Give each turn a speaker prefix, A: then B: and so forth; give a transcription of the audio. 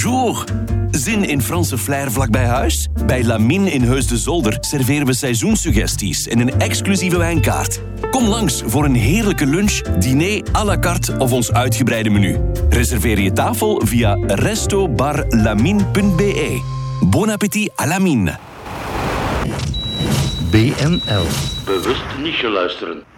A: Bonjour. Zin in Franse flair vlak bij huis? Bij Lamine in Heus de Zolder serveren we seizoenssuggesties en een exclusieve wijnkaart. Kom langs voor een heerlijke lunch, diner à la carte of ons uitgebreide menu. Reserveer je tafel via restobarlamine.be. Bon appétit à Lamine.
B: BNL.
C: Bewust niet geluisteren.